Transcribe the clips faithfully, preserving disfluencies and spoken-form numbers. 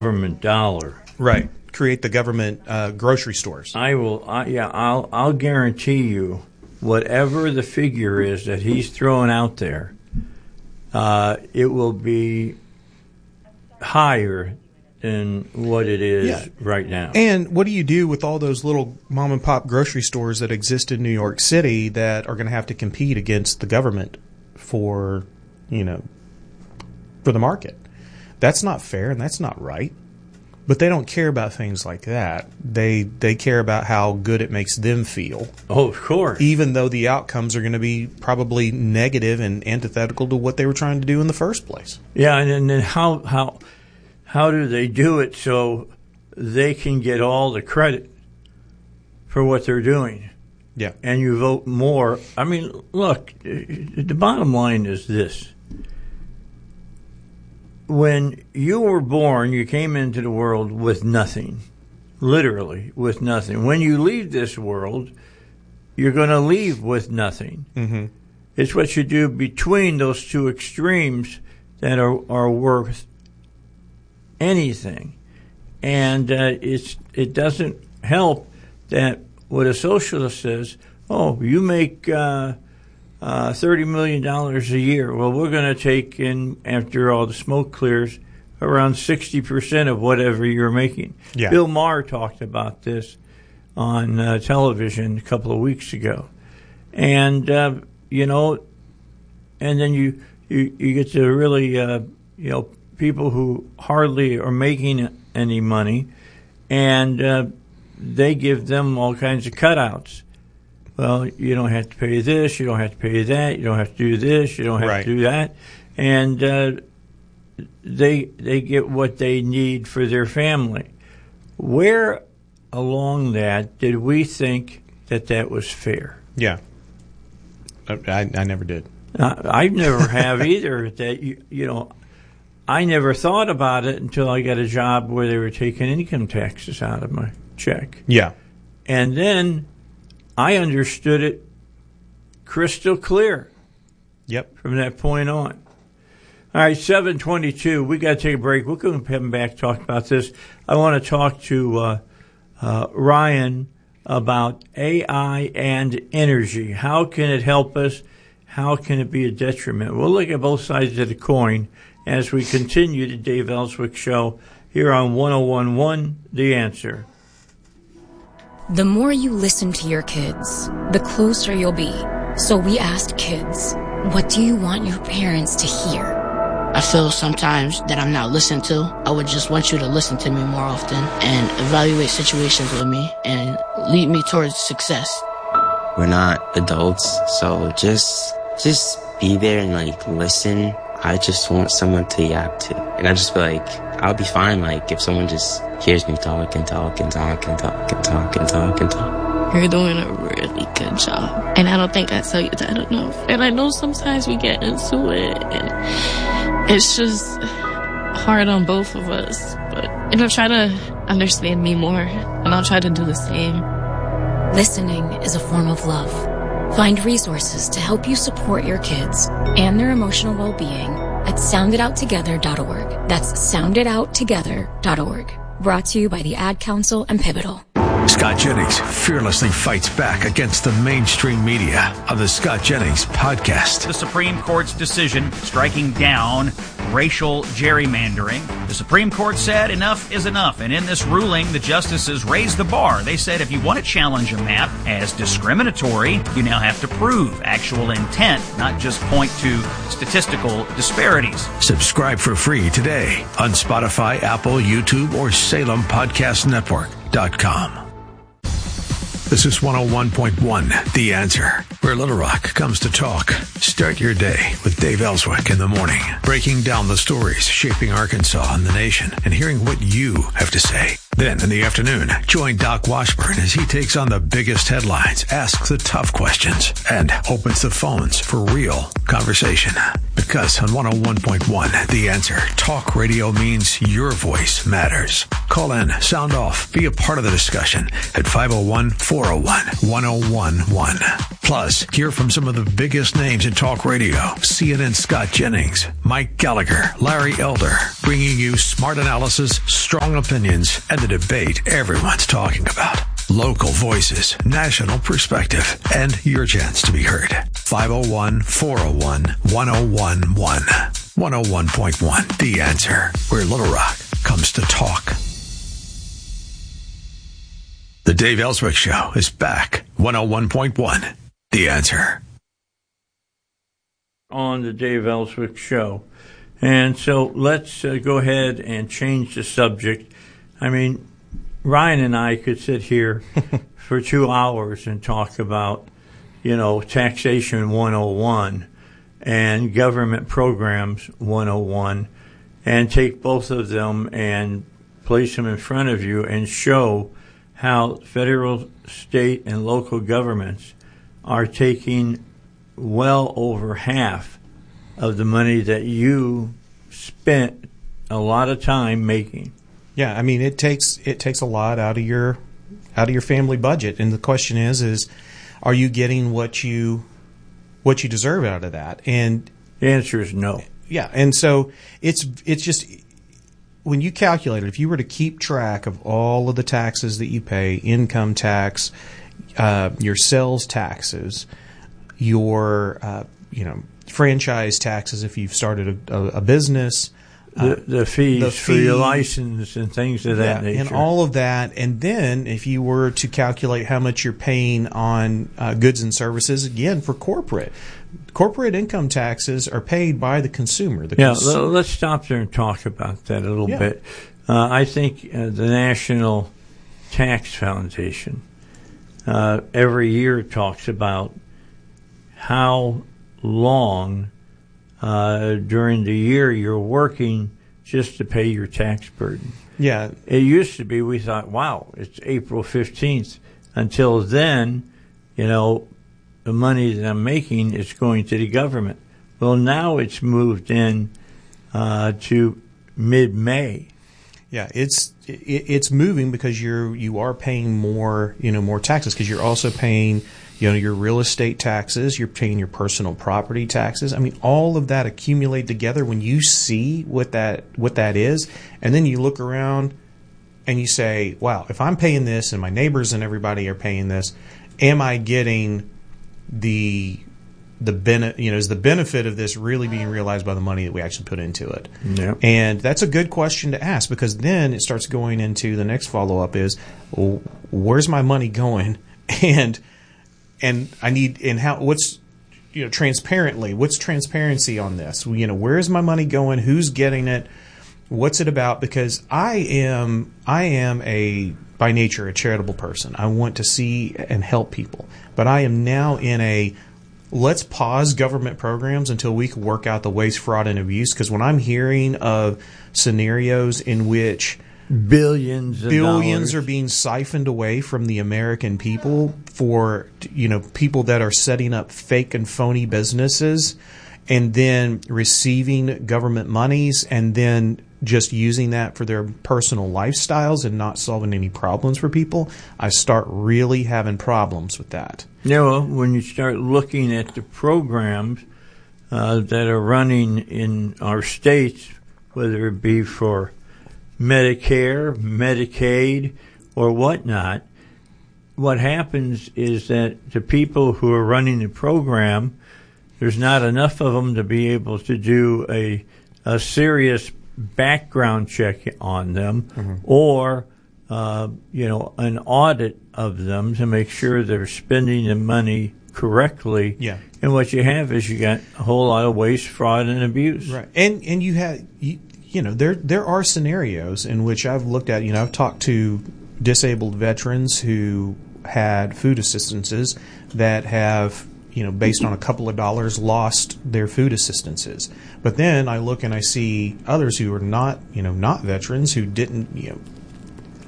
government dollar. Right. Create the government uh, grocery stores. I will. I, yeah, I'll. I'll guarantee you, whatever the figure is that he's throwing out there, uh, it will be higher than what it is yeah. right now. And what do you do with all those little mom and pop grocery stores that exist in New York City that are going to have to compete against the government for, you know, for the market? That's not fair and that's not right. But they don't care about things like that. They they care about how good it makes them feel. Oh, of course. Even though the outcomes are going to be probably negative and antithetical to what they were trying to do in the first place. Yeah, and then how how how do they do it so they can get all the credit for what they're doing? Yeah. And you vote more. I mean, look, the bottom line is this. When you were born, you came into the world with nothing, literally with nothing. When you leave this world, you're going to leave with nothing. Mm-hmm. It's what you do between those two extremes that are, are worth anything. And uh, it's it doesn't help that what a socialist says, oh, you make uh, uh, thirty million dollars a year. Well, we're going to take in, after all the smoke clears, around sixty percent of whatever you're making. Yeah. Bill Maher talked about this on uh, television a couple of weeks ago. And, uh, you know, and then you, you, you get to really, uh, you know, people who hardly are making any money, and uh, they give them all kinds of cutouts. Well, you don't have to pay this, you don't have to pay that, you don't have to do this, you don't have right. to do that. And uh, they they get what they need for their family. Where along that did we think that that was fair? Yeah. I, I never did. I, I never have either. That you, you know, I never thought about it until I got a job where they were taking income taxes out of my check. Yeah. And then I understood it crystal clear. Yep. From that point on. All right, seven twenty-two. We got to take a break. We'll come back and talk about this. I want to talk to uh, uh, Ryan about A I and energy. How can it help us? How can it be a detriment? We'll look at both sides of the coin as we continue the Dave Ellswick Show here on one oh one point one The Answer. The more you listen to your kids, the closer you'll be. So we asked kids, what do you want your parents to hear? I feel sometimes that I'm not listened to. I would just want you to listen to me more often and evaluate situations with me and lead me towards success. We're not adults, so just just be there and like listen. I just want someone to yap to. And I just feel like I'll be fine like if someone just hears me talk and talk and talk and talk and talk and talk and talk. You're doing a really good job. And I don't think I tell you that enough. And I know sometimes we get into it and it's just hard on both of us. But, you know, try to understand me more and I'll try to do the same. Listening is a form of love. Find resources to help you support your kids and their emotional well-being at sound it out together dot org. That's sound it out together dot org. Brought to you by the Ad Council and Pivotal. Scott Jennings fearlessly fights back against the mainstream media on the Scott Jennings Podcast. The Supreme Court's decision striking down racial gerrymandering. The Supreme Court said enough is enough, and in this ruling, the justices raised the bar. They said if you want to challenge a map as discriminatory, you now have to prove actual intent, not just point to statistical disparities. Subscribe for free today on Spotify, Apple, YouTube, or Salem Podcast Network dot com. This is one oh one point one, The Answer, where Little Rock comes to talk. Start your day with Dave Ellswick in the morning, breaking down the stories shaping Arkansas and the nation and hearing what you have to say. Then in the afternoon, join Doc Washburn as he takes on the biggest headlines, asks the tough questions, and opens the phones for real conversation. Because on one oh one point one, The Answer, talk radio means your voice matters. Call in, sound off, be a part of the discussion at five oh one, four oh one, one oh one one. Plus, hear from some of the biggest names in talk radio. C N N's Scott Jennings, Mike Gallagher, Larry Elder, bringing you smart analysis, strong opinions, and the debate everyone's talking about. Local voices, national perspective, and your chance to be heard. five oh one, four oh one, one oh one one. one oh one point one, The Answer, where Little Rock comes to talk. The Dave Ellswick Show is back. one oh one point one, The Answer. On the Dave Ellswick Show. And so let's uh, go ahead and change the subject. I mean, Ryan and I could sit here for two hours and talk about, you know, Taxation one oh one and Government Programs one oh one and take both of them and place them in front of you and show how federal, state, and local governments are taking well over half of the money that you spent a lot of time making. Yeah, I mean it takes it takes a lot out of your out of your family budget, and the question is is are you getting what you what you deserve out of that? And the answer is no. Yeah, and so it's it's just when you calculate it, if you were to keep track of all of the taxes that you pay, income tax, uh, your sales taxes, your uh, you know franchise taxes if you've started a, a business. The, the fees the for fee, your license and things of that yeah, nature. And all of that. And then if you were to calculate how much you're paying on uh, goods and services, again, for corporate. Corporate income taxes are paid by the consumer. The yeah, cons- let's stop there and talk about that a little yeah. bit. Uh, I think uh, the National Tax Foundation uh, every year talks about how long Uh, during the year you're working just to pay your tax burden. Yeah. It used to be we thought, wow, it's April fifteenth. Until then, you know, the money that I'm making is going to the government. Well, now it's moved in uh, to mid-May. Yeah, it's it, it's moving because you're you are paying more, you know, more taxes because you're also paying You know, your real estate taxes, you're paying your personal property taxes. I mean, all of that accumulate together when you see what that what that is, and then you look around and you say, wow, if I'm paying this and my neighbors and everybody are paying this, am I getting the the bene- you know, is the benefit of this really being realized by the money that we actually put into it? Yep. And that's a good question to ask because then it starts going into the next follow-up is, well, where's my money going? And And I need and how what's you know transparently what's transparency on this? You know, where is my money going? Who's getting it? What's it about? Because I am I am a by nature a charitable person. I want to see and help people, but I am now in a let's pause government programs until we can work out the waste, fraud, and abuse. Because when I'm hearing of scenarios in which Billions of billions dollars are being siphoned away from the American people for, you know, people that are setting up fake and phony businesses and then receiving government monies and then just using that for their personal lifestyles and not solving any problems for people, I start really having problems with that. Yeah, well, when you start looking at the programs uh, that are running in our states, whether it be for Medicare, Medicaid, or whatnot, what happens is that the people who are running the program, there's not enough of them to be able to do a a serious background check on them mm-hmm. or, uh, you know, an audit of them to make sure they're spending the money correctly. Yeah. And what you have is you got a whole lot of waste, fraud, and abuse. Right. And and you have... You, You know, there there are scenarios in which I've looked at, you know, I've talked to disabled veterans who had food assistances that have, you know, based on a couple of dollars, lost their food assistances. But then I look and I see others who are not, you know, not veterans who didn't, you know,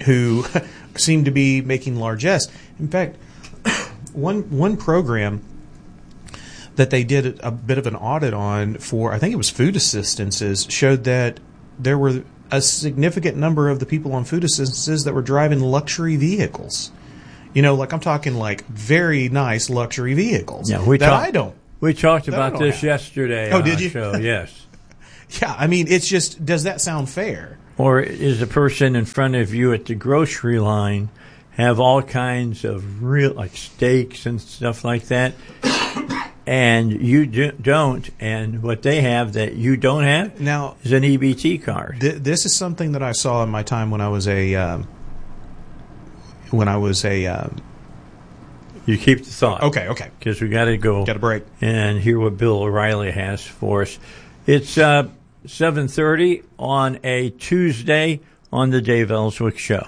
who seem to be making largesse. In fact, one one program that they did a bit of an audit on for, I think it was food assistances, showed that there were a significant number of the people on food assistances that were driving luxury vehicles. You know, like I'm talking like very nice luxury vehicles yeah, we that talk, I don't. We talked about this have. yesterday oh, on did our you? show, yes. Yeah, I mean, it's just, does that sound fair? Or is the person in front of you at the grocery line have all kinds of real, like steaks and stuff like that, and you do, don't, and what they have that you don't have now is an E B T card. Th- this is something that I saw in my time when I was a, um, when I was a, um, You keep the thought. Okay, okay. Because we got to go. Got a break. And hear what Bill O'Reilly has for us. It's uh, seven thirty on a Tuesday on the Dave Ellswick Show.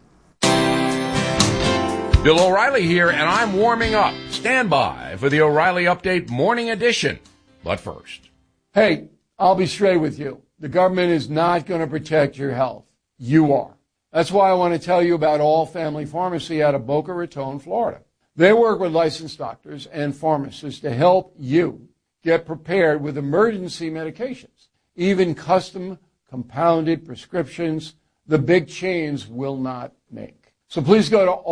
Bill O'Reilly here, and I'm warming up. Stand by for the O'Reilly Update Morning Edition. But first. Hey, I'll be straight with you. The government is not going to protect your health. You are. That's why I want to tell you about All Family Pharmacy out of Boca Raton, Florida. They work with licensed doctors and pharmacists to help you get prepared with emergency medications, even custom compounded prescriptions the big chains will not make. So please go to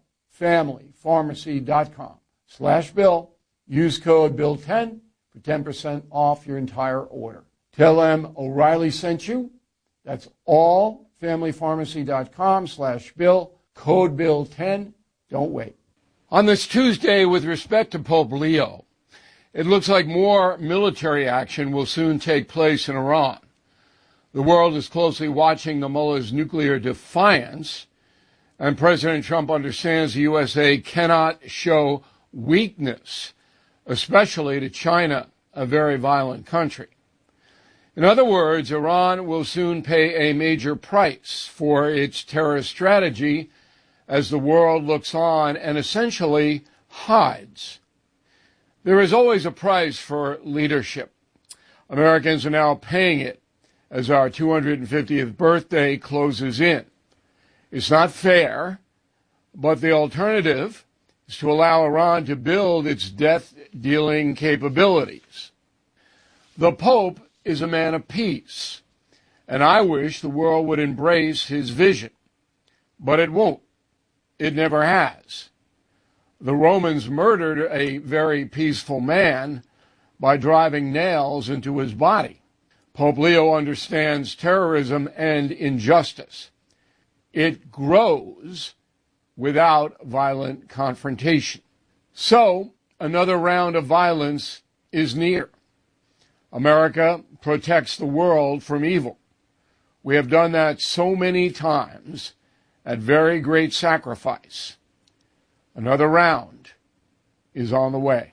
allfamilypharmacy.com slash Bill. Use code Bill ten for ten percent off your entire order. Tell them O'Reilly sent you. That's allfamilypharmacy.com slash Bill. Code Bill ten. Don't wait. On this Tuesday, with respect to Pope Leo, it looks like more military action will soon take place in Iran. The world is closely watching the mullah's nuclear defiance, and President Trump understands the U S A cannot show weakness, especially to China, a very violent country. In other words, Iran will soon pay a major price for its terrorist strategy as the world looks on and essentially hides. There is always a price for leadership. Americans are now paying it as our two hundred fiftieth birthday closes in. It's not fair, but the alternative is to allow Iran to build its death-dealing capabilities. The Pope is a man of peace, and I wish the world would embrace his vision, but it won't. It never has. The Romans murdered a very peaceful man by driving nails into his body. Pope Leo understands terrorism and injustice. It grows without violent confrontation. So, another round of violence is near. America protects the world from evil. We have done that so many times at very great sacrifice. Another round is on the way.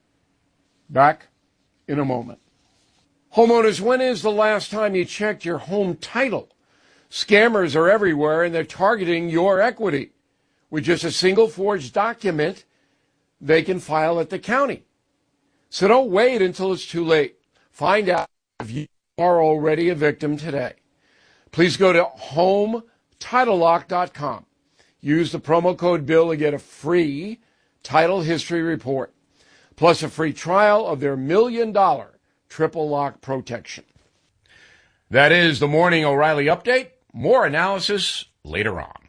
Back in a moment. Homeowners, when is the last time you checked your home title? Scammers are everywhere, and they're targeting your equity. With just a single forged document, they can file at the county. So don't wait until it's too late. Find out if you are already a victim today. Please go to home title lock dot com. Use the promo code BILL to get a free title history report, plus a free trial of their million dollar triple lock protection. That is the Morning O'Reilly Update. More analysis later on.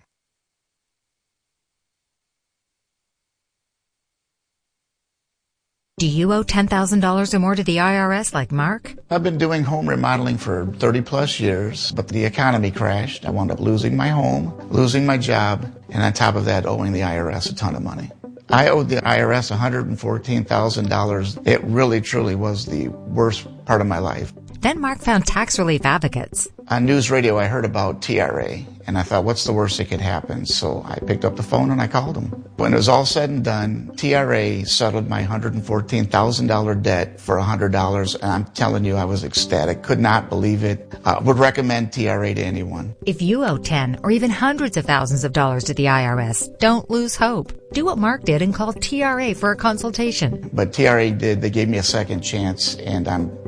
Do you owe ten thousand dollars or more to the I R S like Mark? I've been doing home remodeling for thirty plus years, but the economy crashed. I wound up losing my home, losing my job, and on top of that, owing the I R S a ton of money. I owed the I R S one hundred fourteen thousand dollars. It really, truly was the worst part of my life. Then Mark found Tax Relief Advocates. On news radio, I heard about T R A, and I thought, what's the worst that could happen? So I picked up the phone and I called them. When it was all said and done, T R A settled my one hundred fourteen thousand dollars debt for one hundred dollars, and I'm telling you, I was ecstatic. Could not believe it. Uh, would recommend T R A to anyone. If you owe ten or even hundreds of thousands of dollars to the I R S, don't lose hope. Do what Mark did and call T R A for a consultation. But T R A did. They gave me a second chance, and I'm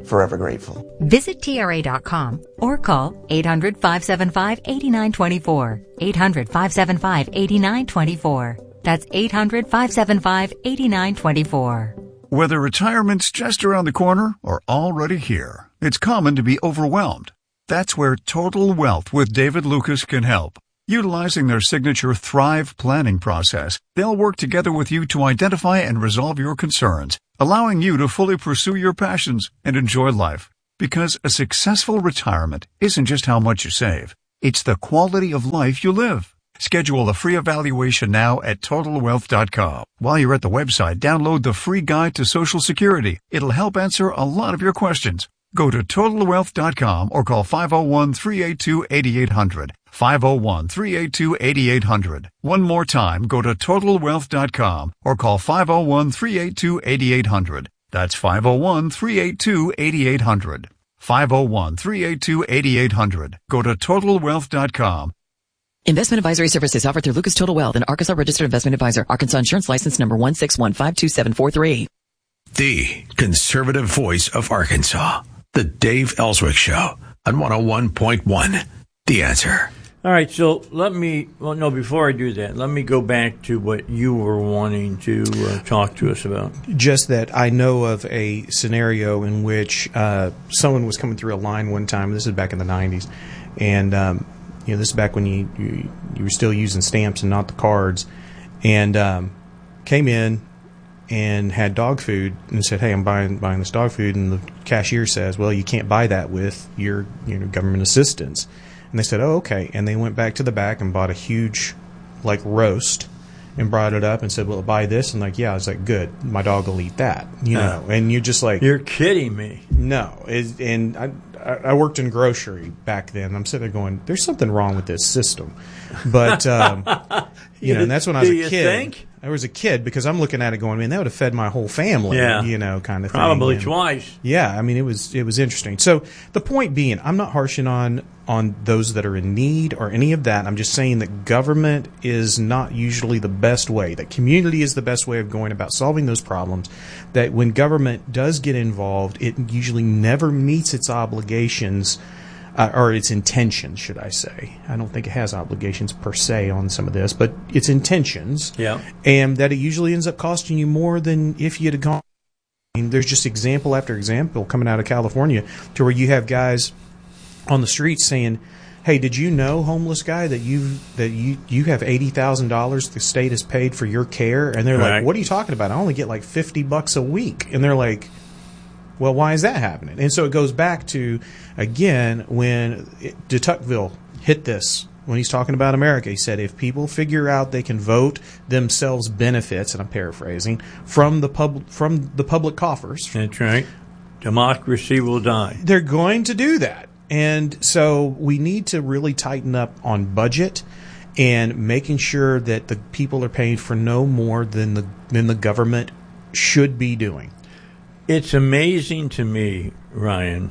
forever grateful. Visit T R A dot com or call eight hundred, five seven five, eight nine two four. eight hundred, five seven five, eight nine two four. That's eight hundred, five seven five, eight nine two four. Whether retirement's just around the corner or already here, it's common to be overwhelmed. That's where Total Wealth with David Lucas can help. Utilizing their signature Thrive planning process, they'll work together with you to identify and resolve your concerns, allowing you to fully pursue your passions and enjoy life. Because a successful retirement isn't just how much you save, it's the quality of life you live. Schedule a free evaluation now at total wealth dot com. While you're at the website, download the free guide to Social Security. It'll help answer a lot of your questions. Go to total wealth dot com or call five oh one, three eight two, eight eight hundred. five oh one, three eight two, eight eight hundred. One more time, go to total wealth dot com or call five oh one, three eight two, eight eight hundred. That's five oh one, three eight two, eight eight hundred. five oh one, three eight two, eight eight hundred. Go to total wealth dot com. Investment advisory services offered through Lucas Total Wealth, an Arkansas registered investment advisor. Arkansas insurance license number one six one five two seven four three. The conservative voice of Arkansas. The Dave Ellswick Show on one oh one point one. The Answer. All right, so let me, well, no, before I do that, let me go back to what you were wanting to uh, talk to us about. Just that I know of a scenario in which uh, someone was coming through a line one time. This is back in the nineties. And, um, you know, this is back when you, you, you were still using stamps and not the cards. And um, came in and had dog food and said, hey, I'm buying buying this dog food. And the cashier says, well, you can't buy that with your you know government assistance. And they said, oh, okay. And they went back to the back and bought a huge, like, roast and brought it up and said, well, buy this. And, like, yeah, I was like, good. My dog will eat that. You Uh, know, and you're just like. You're kidding me. No. It, and I, I worked in grocery back then. I'm sitting there going, there's something wrong with this system. But, um, you know, and that's when I was Do a you kid. think? I was a kid because I'm looking at it going, man, that would have fed my whole family, Yeah. you know, kind of thing. Probably And, twice. yeah, I mean, it was it was interesting. So the point being, I'm not harshing on on those that are in need or any of that. I'm just saying that government is not usually the best way. That community is the best way of going about solving those problems. That when government does get involved, it usually never meets its obligations. Uh, or its intentions, should I say. I don't think it has obligations per se on some of this, but its intentions. Yeah. And that it usually ends up costing you more than if you'd have gone. I mean, there's just example after example coming out of California to where you have guys on the streets saying, hey, did you know, homeless guy, that you that you, you have eighty thousand dollars the state has paid for your care? And they're Right. like, what are you talking about? I only get like fifty bucks a week. And they're like, well, why is that happening? And so it goes back to, again, when it, de Tocqueville hit this, when he's talking about America, he said, if people figure out they can vote themselves benefits, and I'm paraphrasing, from the pub, from the public coffers. That's right. Democracy will die. They're going to do that. And so we need to really tighten up on budget and making sure that the people are paying for no more than the than the government should be doing. It's amazing to me, Ryan,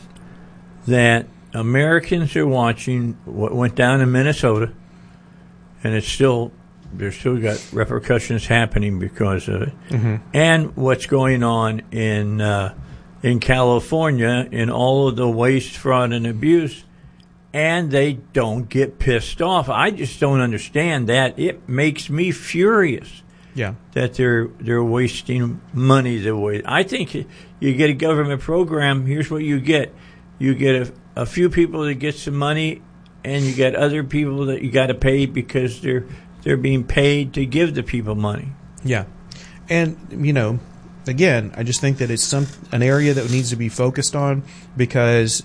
that Americans are watching what went down in Minnesota, and it's still there's still got repercussions happening because of it, Mm-hmm. and what's going on in uh, in California in all of the waste, fraud, and abuse, and they don't get pissed off. I just don't understand that. It makes me furious. Yeah. That they're they're wasting money the way. I think you get a government program. Here's what you get: you get a, a few people that get some money, and you get other people that you got to pay because they're they're being paid to give the people money. Yeah, and you know, again, I just think that it's some an area that needs to be focused on because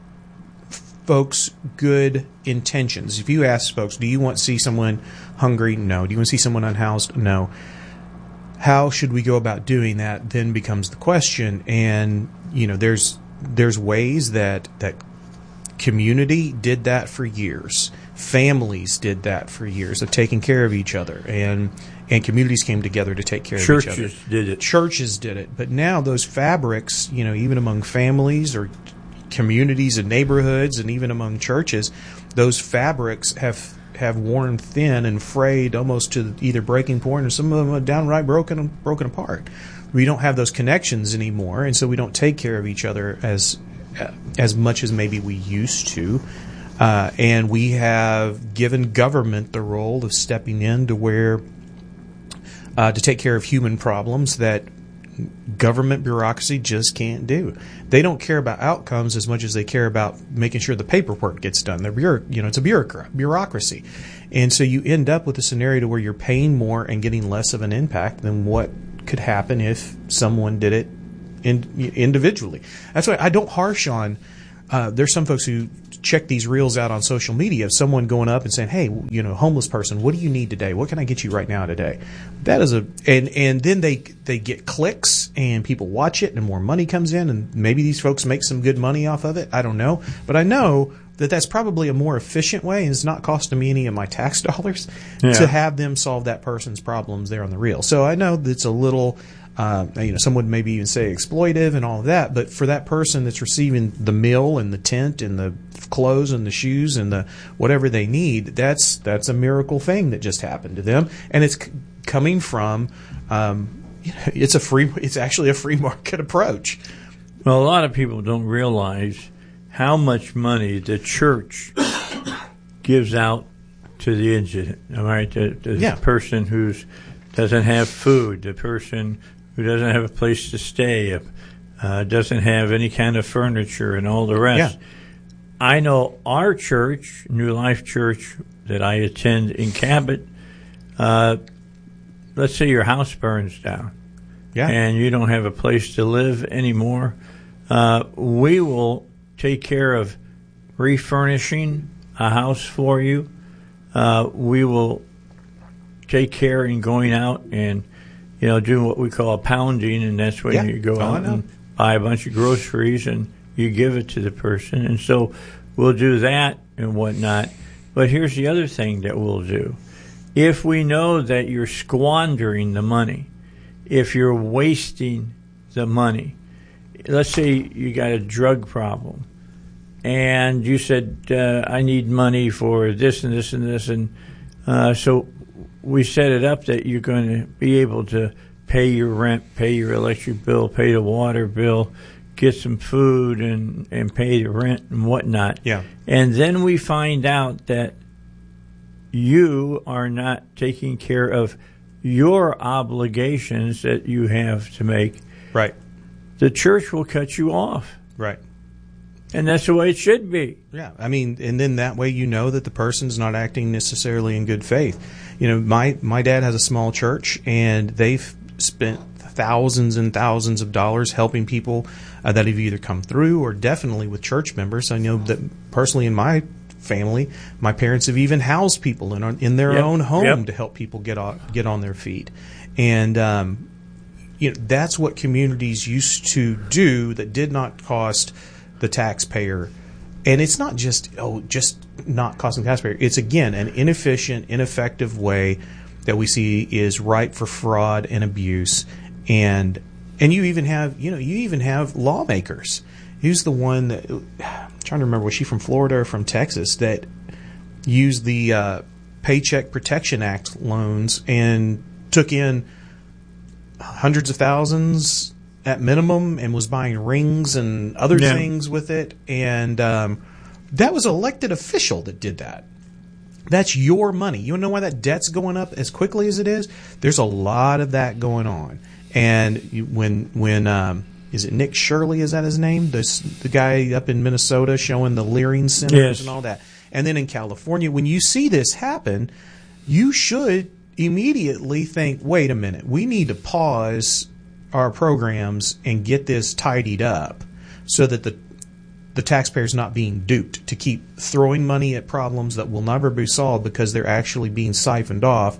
folks' good intentions. If you ask folks, do you want to see someone hungry? No. Do you want to see someone unhoused? No. How should we go about doing that then becomes the question. And, you know, there's there's ways that, that community did that for years. Families did that for years of taking care of each other. And and communities came together to take care of each other. Churches did it. Churches did it. But now those fabrics, you know, even among families or communities and neighborhoods and even among churches, those fabrics have have worn thin and frayed almost to either breaking point or some of them are downright broken broken apart. we don't have those connections anymore, and so we don't take care of each other as as much as maybe we used to. Uh, and we have given government the role of stepping in to where uh, to take care of human problems that government bureaucracy just can't do. They don't care about outcomes as much as they care about making sure the paperwork gets done. They're bureau- you know, it's a bureaucrat- bureaucracy. And so you end up with a scenario where you're paying more and getting less of an impact than what could happen if someone did it in, individually. That's why I don't harsh on, uh, there's some folks who check these reels out on social media of someone going up and saying, hey, you know, homeless person, what do you need today? What can I get you right now today? That is a, and, and then they, they get clicks and people watch it and more money comes in and maybe these folks make some good money off of it. I don't know. But I know that that's probably a more efficient way and it's not costing me any of my tax dollars yeah. to have them solve that person's problems there on the reel. So I know that it's a little, Uh, you know, some would maybe even say exploitive and all of that, but for that person that's receiving the meal and the tent and the clothes and the shoes and the whatever they need, that's that's a miracle thing that just happened to them, and it's c- coming from um, you know, it's a free, it's actually a free market approach. Well, a lot of people don't realize how much money the church gives out to the indigent. All right, the, the yeah. person who's doesn't have food, the person who doesn't have a place to stay, uh, doesn't have any kind of furniture and all the rest. Yeah. I know our church, New Life Church, that I attend in Cabot, uh, let's say your house burns down yeah. and you don't have a place to live anymore. Uh, we will take care of refurnishing a house for you. Uh, we will take care in going out and, you know, doing what we call a pounding, and that's when yeah. you go oh, out and buy a bunch of groceries and you give it to the person. And so we'll do that and whatnot. But here's the other thing that we'll do. If we know that you're squandering the money, if you're wasting the money, let's say you got a drug problem and you said, uh, I need money for this and this and this, and uh, so we set it up that you're going to be able to pay your rent, pay your electric bill, pay the water bill, get some food and, and pay the rent and whatnot. Yeah. And then we find out that you are not taking care of your obligations that you have to make. Right. The church will cut you off. Right. And that's the way it should be. Yeah, I mean, and then that way you know that the person's not acting necessarily in good faith. You know, my, my dad has a small church, and they've spent thousands and thousands of dollars helping people uh, that have either come through or definitely with church members. I know that personally in my family, my parents have even housed people in in their yep. own home yep. to help people get on, get on their feet. And um, you know, that's what communities used to do that did not cost the taxpayer. And it's not just oh just not costing the taxpayer. It's again an inefficient, ineffective way that we see is ripe for fraud and abuse. And and you even have you know you even have lawmakers. Who's the one that I'm trying to remember? Was she from Florida or from Texas that used the uh, Paycheck Protection Act loans and took in hundreds of thousands at minimum and was buying rings and other yeah. things with it? And um, that was an elected official that did that. That's your money. You know why that debt's going up as quickly as it is? There's a lot of that going on. And you, when when um, is it Nick Shirley? Is that his name? This, the guy up in Minnesota showing the Leering centers yes. and all that. And then in California, when you see this happen, you should immediately think, wait a minute, we need to pause our programs and get this tidied up so that the the taxpayer's not being duped to keep throwing money at problems that will never be solved because they're actually being siphoned off,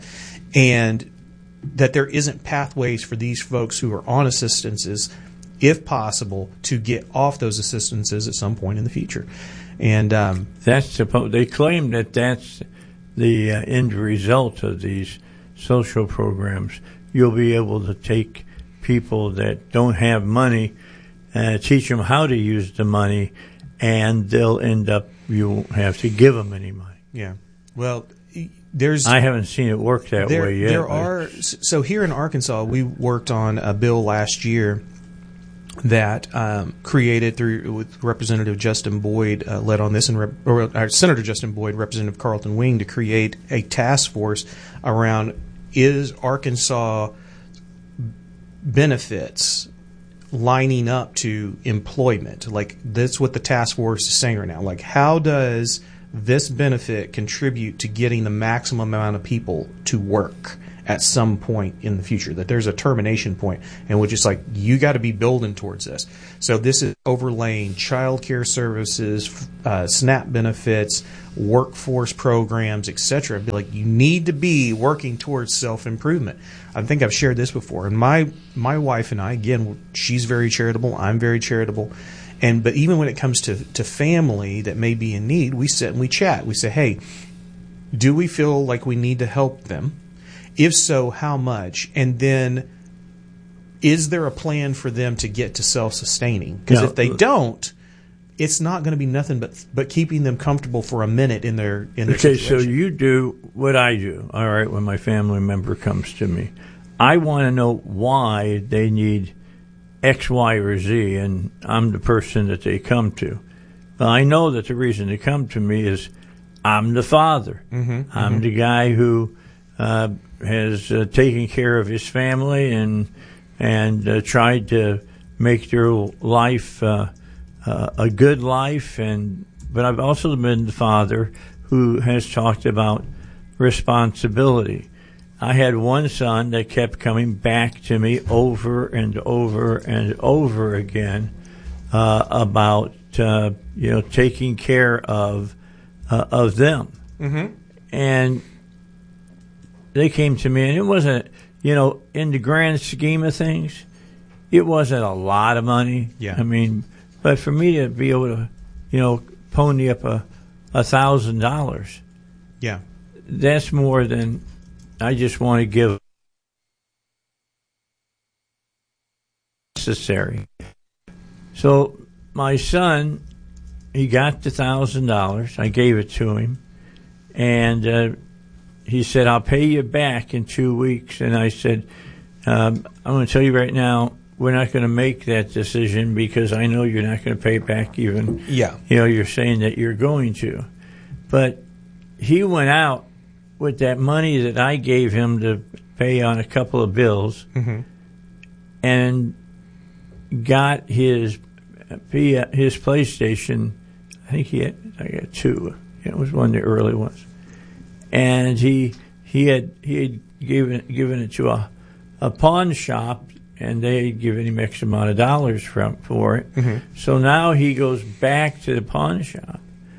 and that there isn't pathways for these folks who are on assistances, if possible, to get off those assistances at some point in the future. And um, that's supposed. They claim that that's the uh, end result of these social programs. You'll be able to take people that don't have money, uh, teach them how to use the money, and they'll end up, you won't have to give them any money. Yeah. Well, there's I haven't seen it work that there, way yet. There but. are so here in Arkansas, we worked on a bill last year that um, created through with Representative Justin Boyd uh, led on this, and Rep, or uh, Senator Justin Boyd, Representative Carlton Wing, to create a task force around is Arkansas benefits lining up to employment. Like that's what the task force is saying right now. Like how does this benefit contribute to getting the maximum amount of people to work at some point in the future, that there's a termination point, and we're just like, you got to be building towards this. So this is overlaying child care services, uh, SNAP benefits, workforce programs, et cetera. Like you need to be working towards self-improvement. I think I've shared this before. And my, my wife and I, again, she's very charitable, I'm very charitable. And but even when it comes to, to family that may be in need, we sit and we chat. We say, hey, do we feel like we need to help them? If so, how much? And then is there a plan for them to get to self-sustaining? Because no, if they don't, it's not going to be nothing but but keeping them comfortable for a minute in their in their okay, situation. So you do what I do, all right, when my family member comes to me. I want to know why they need X, Y, or Z, and I'm the person that they come to. Well, I know that the reason they come to me is I'm the father. Mm-hmm, I'm mm-hmm. the guy who uh, has uh, taken care of his family and and uh, tried to make their life uh, uh, a good life. And but I've also been the father who has talked about responsibility. I had one son that kept coming back to me over and over and over again uh, about uh, you know taking care of uh, of them, mm-hmm. and they came to me, and it wasn't you know in the grand scheme of things, it wasn't a lot of money. Yeah, I mean, but for me to be able to you know pony up a a thousand dollars, yeah, that's more than. I just want to give necessary. So my son, he got the thousand dollars. I gave it to him, and uh, he said, "I'll pay you back in two weeks." And I said, um, "I'm going to tell you right now, we're not going to make that decision because I know you're not going to pay it back. Even yeah, you know, you're saying that you're going to." But he went out with that money that I gave him to pay on a couple of bills, mm-hmm. and got his his PlayStation. I think he had I got two. It was one of the early ones, and he he had he had given given it to a a pawn shop, and they had given him X amount of dollars from for it. Mm-hmm. So now he goes back to the pawn shop,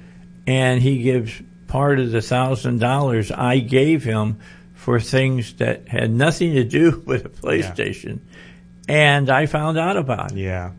and he gives part of the thousand dollars I gave him for things that had nothing to do with a PlayStation, yeah. and I found out about it. Yeah,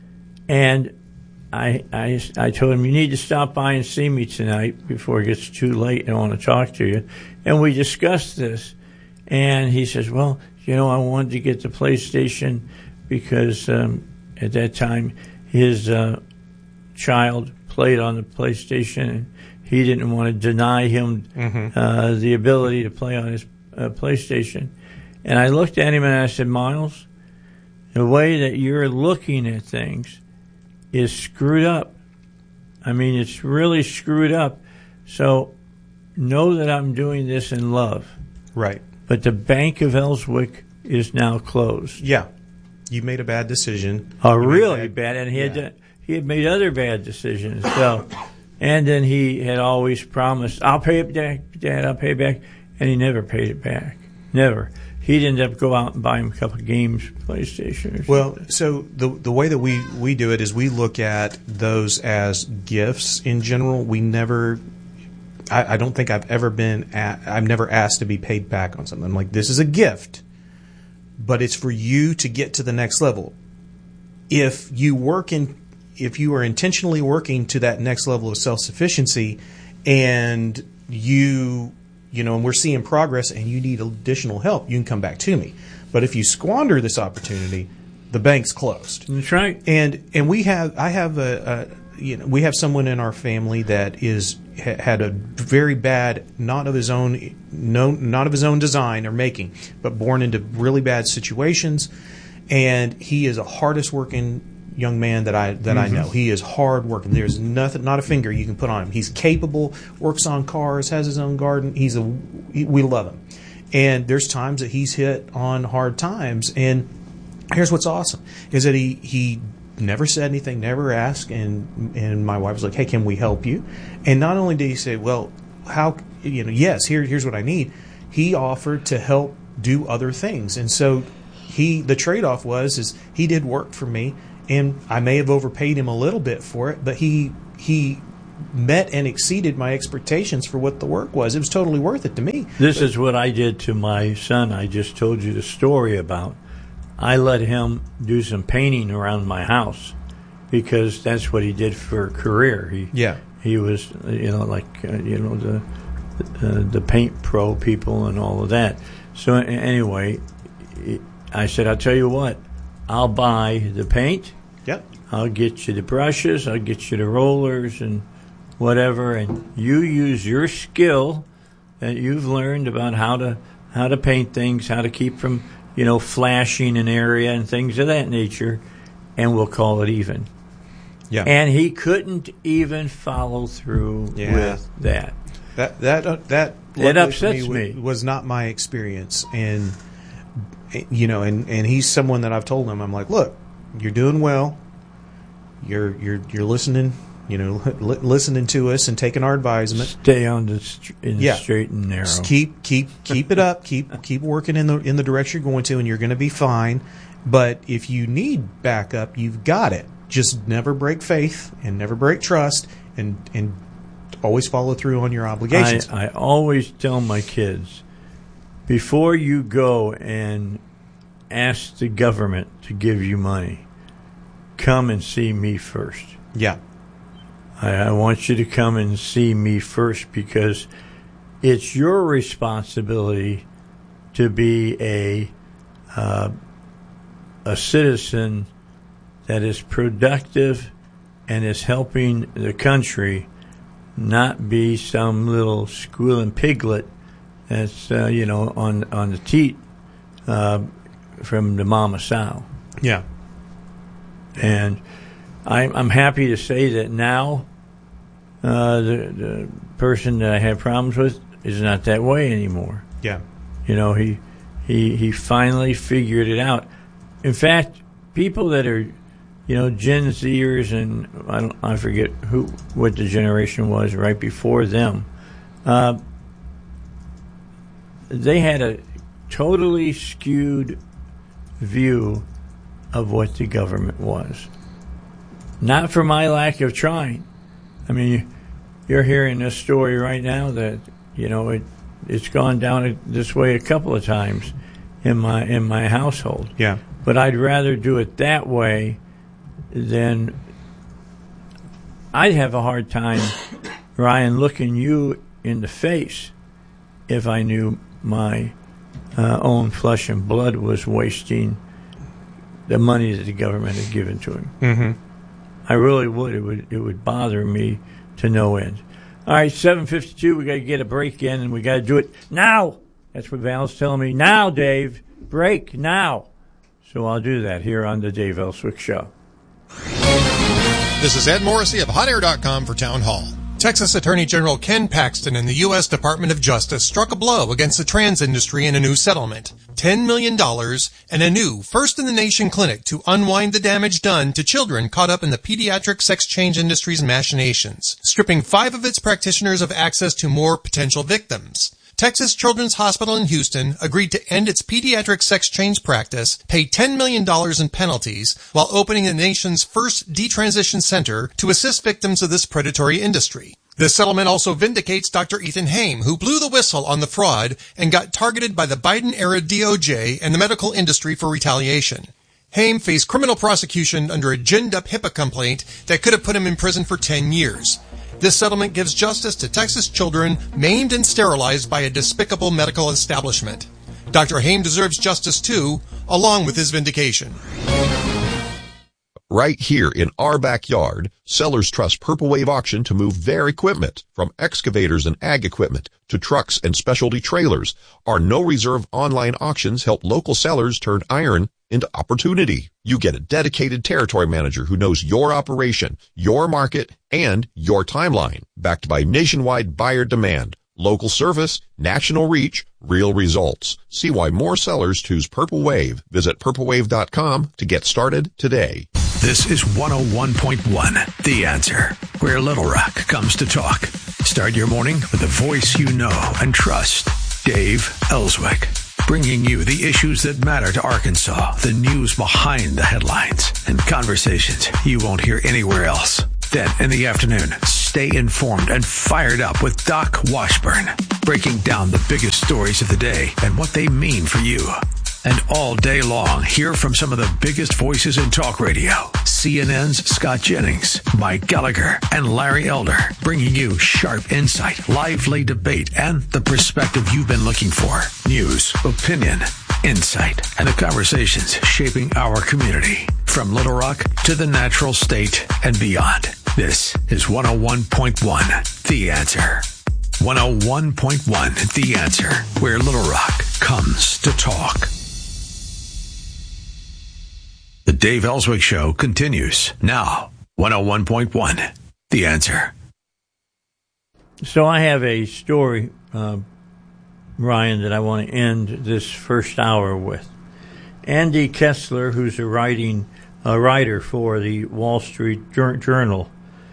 and I, I I told him, you need to stop by and see me tonight before it gets too late, and I want to talk to you. And we discussed this, and he says, well, you know, I wanted to get the PlayStation because um, at that time his uh, child played on the PlayStation, and he didn't want to deny him mm-hmm. uh, the ability to play on his uh, PlayStation. And I looked at him and I said, Miles, the way that you're looking at things is screwed up. I mean, it's really screwed up. So know that I'm doing this in love. Right. But the Bank of Ellswick is now closed. Yeah. You made a bad decision. A you really bad, bad. And he yeah. had to, he had made other bad decisions. So... And then he had always promised, I'll pay it back, Dad, I'll pay it back. And he never paid it back. Never. He'd end up go out and buy him a couple of games, PlayStation or well, something. so the the way that we, we do it is we look at those as gifts in general. We never, I, I don't think I've ever been, at, I've never asked to be paid back on something. I'm like, this is a gift, but it's for you to get to the next level. If you work in If you are intentionally working to that next level of self-sufficiency and you, you know, and we're seeing progress and you need additional help, you can come back to me. But if you squander this opportunity, the bank's closed. That's right. And and we have, I have a, a you know, we have someone in our family that is ha- had a very bad, not of his own, no, not of his own design or making, but born into really bad situations. And he is a hardest working young man that I that mm-hmm. I know. He is hard working. There's nothing, not a finger you can put on him. He's capable, works on cars, has his own garden. He's a, we love him. And there's times that he's hit on hard times. And here's what's awesome is that he he never said anything, never asked. And and my wife was like, "Hey, can we help you?" And not only did he say, "Well, how you know, yes, here here's what I need," he offered to help do other things. And so he the trade-off was is he did work for me. And I may have overpaid him a little bit for it, but he he met and exceeded my expectations for what the work was. It was totally worth it to me. This but, is what I did to my son. I just told you the story about. I let him do some painting around my house because that's what he did for a career. He yeah. He was, you know, like uh, you know the uh, the paint pro people and all of that. So anyway, I said, I'll tell you what. I'll buy the paint. Yep. I'll get you the brushes. I'll get you the rollers and whatever. And you use your skill that you've learned about how to how to paint things, how to keep from you know flashing an area and things of that nature, and we'll call it even. Yeah. And he couldn't even follow through yeah. with that. That that uh, that it upsets me, me. Was not my experience and. You know, and, and he's someone that I've told him, I'm like, look, you're doing well. You're you're you're listening, you know, li- listening to us and taking our advisement. Stay on the st- in yeah. the straight and narrow. Just keep keep keep it up. Keep keep working in the in the direction you're going to, and you're going to be fine. But if you need backup, you've got it. Just never break faith and never break trust, and and always follow through on your obligations. I, I always tell my kids, before you go and ask the government to give you money, come and see me first. Yeah. I, I want you to come and see me first because it's your responsibility to be a uh, a citizen that is productive and is helping the country, not be some little squealing piglet that's, uh, you know, on, on the teat uh, from the mama sow. Yeah. And I'm, I'm happy to say that now uh, the, the person that I had problems with is not that way anymore. Yeah. You know, he he he finally figured it out. In fact, people that are, you know, Gen Zers and I don't I forget who what the generation was right before them. Uh, they had a totally skewed view of what the government was. Not for my lack of trying. I mean, you're hearing this story right now that, you know, it it's gone down this way a couple of times in my in my household. Yeah. But I'd rather do it that way than I'd have a hard time, Ryan, looking you in the face if I knew my uh, own flesh and blood was wasting the money that the government had given to him. Mm-hmm. I really would. It would it would bother me to no end. All right, seven fifty-two, we got to get a break in, and we got to do it now. That's what Val's telling me. Now, Dave, break now. So I'll do that here on the Dave Ellswick Show. This is Ed Morrissey of hot air dot com for Town Hall. Texas Attorney General Ken Paxton and the U S Department of Justice struck a blow against the trans industry in a new settlement. ten million dollars and a new first-in-the-nation clinic to unwind the damage done to children caught up in the pediatric sex change industry's machinations, stripping five of its practitioners of access to more potential victims. Texas Children's Hospital in Houston agreed to end its pediatric sex change practice, pay ten million dollars in penalties, while opening the nation's first detransition center to assist victims of this predatory industry. This settlement also vindicates Doctor Ethan Haim, who blew the whistle on the fraud and got targeted by the Biden-era D O J and the medical industry for retaliation. Haim faced criminal prosecution under a ginned-up HIPAA complaint that could have put him in prison for ten years. This settlement gives justice to Texas children maimed and sterilized by a despicable medical establishment. Doctor Haim deserves justice too, along with his vindication. Right here in our backyard, sellers trust Purple Wave Auction to move their equipment, from excavators and ag equipment to trucks and specialty trailers. Our no-reserve online auctions help local sellers turn iron into opportunity. You get a dedicated territory manager who knows your operation, your market, and your timeline, backed by nationwide buyer demand. Local service, national reach, real results. See why more sellers choose Purple Wave. Visit purple wave dot com to get started today. This is one oh one point one, The Answer, where Little Rock comes to talk. Start your morning with a voice you know and trust. Dave Ellswick, bringing you the issues that matter to Arkansas, the news behind the headlines, and conversations you won't hear anywhere else. Then, in the afternoon, stay informed and fired up with Doc Washburn, breaking down the biggest stories of the day and what they mean for you. And all day long, hear from some of the biggest voices in talk radio. C N N's Scott Jennings, Mike Gallagher, and Larry Elder, bringing you sharp insight, lively debate, and the perspective you've been looking for. News, opinion, insight, and the conversations shaping our community. From Little Rock to the natural state and beyond. This is one oh one point one, The Answer. one oh one point one, The Answer, where Little Rock comes to talk. The Dave Ellswick Show continues now. one oh one point one, The Answer. So I have a story, uh, Ryan, that I want to end this first hour with. Andy Kessler, who's a writing a writer for the Wall Street Journal,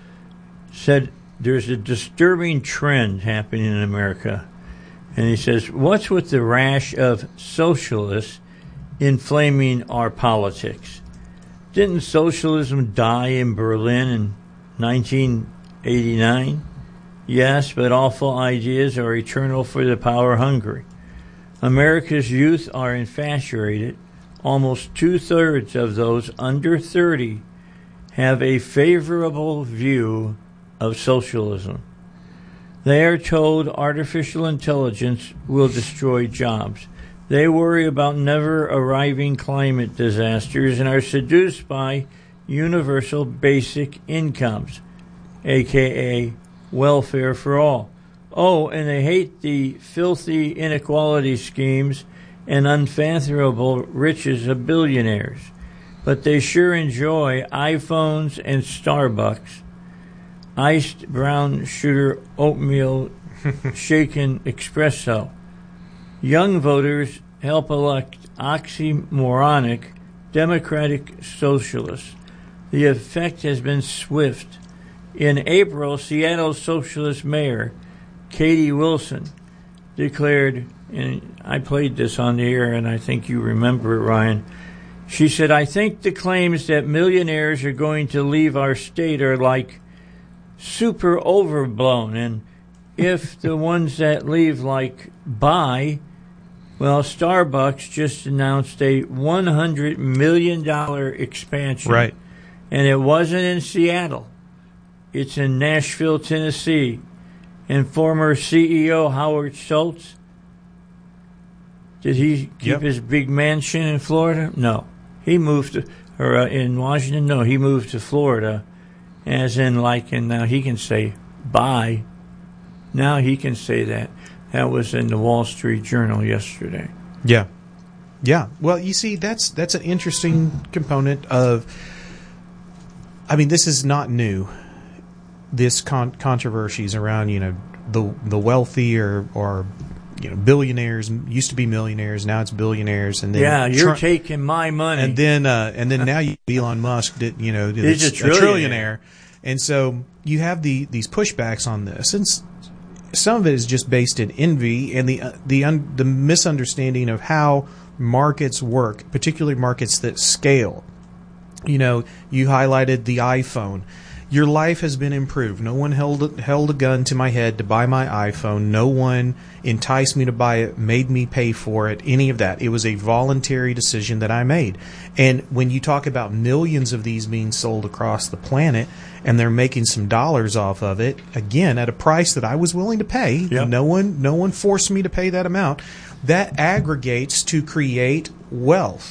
said there's a disturbing trend happening in America. And he says, what's with the rash of socialists inflaming our politics? Didn't socialism die in Berlin in nineteen eighty-nine? Yes, but awful ideas are eternal for the power hungry. America's youth are infatuated. Almost two-thirds of those under thirty have a favorable view of socialism. They are told artificial intelligence will destroy jobs. They worry about never-arriving climate disasters and are seduced by universal basic incomes, a k a welfare for all. Oh, and they hate the filthy inequality schemes and unfathomable riches of billionaires. But they sure enjoy iPhones and Starbucks, iced brown sugar oatmeal shaken espresso. Young voters help elect oxymoronic democratic socialists. The effect has been swift. In April, Seattle's socialist mayor, Katie Wilson, declared, and I played this on the air, and I think you remember it, Ryan. She said, I think the claims that millionaires are going to leave our state are like super overblown, and if the ones that leave like buy, well, Starbucks just announced a one hundred million dollars expansion. Right. And it wasn't in Seattle. It's in Nashville, Tennessee. And former C E O Howard Schultz, did he keep yep. his big mansion in Florida? No. He moved to, or uh, in Washington? No, he moved to Florida, as in like, and now he can say bye. Now he can say that. That was in the Wall Street Journal yesterday. Yeah. Yeah. Well, you see, that's that's an interesting component of, I mean, this is not new. This con- controversies around, you know, the the wealthy or, or, you know, billionaires, used to be millionaires, now it's billionaires. And then yeah, you're Trump, taking my money. And then uh, and then now you Elon Musk, did, you know, He's a, a trillionaire. a trillionaire. And so you have the these pushbacks on this. And some of it is just based in envy and the uh, the un, the misunderstanding of how markets work, particularly markets that scale. You know, you highlighted the iPhone. Your life has been improved. No one held held a gun to my head to buy my iPhone. No one enticed me to buy it, made me pay for it, any of that. It was a voluntary decision that I made. And when you talk about millions of these being sold across the planet and they're making some dollars off of it, again, at a price that I was willing to pay, yep. no one no one forced me to pay that amount, that aggregates to create wealth.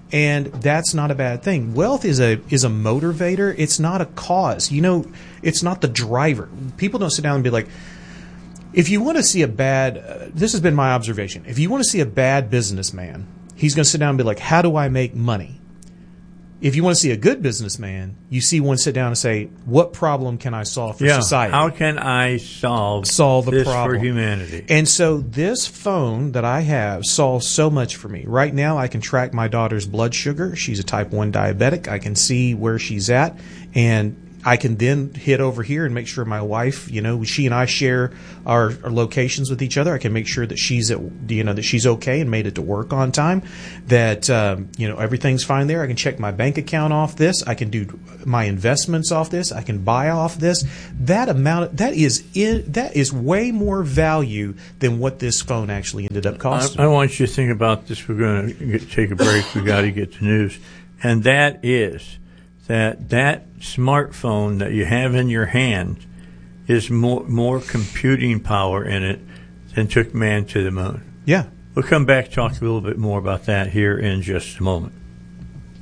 And that's not a bad thing. Wealth is a is a motivator. It's not a cause. You know, it's not the driver. People don't sit down and be like, if you want to see a bad, uh, this has been my observation. If you want to see a bad businessman, he's going to sit down and be like, how do I make money? If you want to see a good businessman, you see one sit down and say, what problem can I solve for yeah, society? How can I solve, solve the this problem for humanity? And so this phone that I have solves so much for me. Right now, I can track my daughter's blood sugar. She's a type one diabetic. I can see where she's at, and I can then hit over here and make sure my wife, you know, she and I share our, our locations with each other. I can make sure that she's at, you know, that she's okay and made it to work on time, that, um, you know, everything's fine there. I can check my bank account off this. I can do my investments off this. I can buy off this. That amount, that is in, that is way more value than what this phone actually ended up costing. I, I want you to think about this. We're going to take a break. We got to get to news. And that is that that smartphone that you have in your hand is more more computing power in it than took man to the moon. Yeah. We'll come back and talk a little bit more about that here in just a moment.